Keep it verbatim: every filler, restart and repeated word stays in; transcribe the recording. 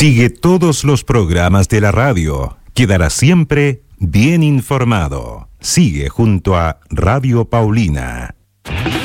Sigue todos los programas de la radio. Quedará siempre bien informado. Sigue junto a Radio Paulina.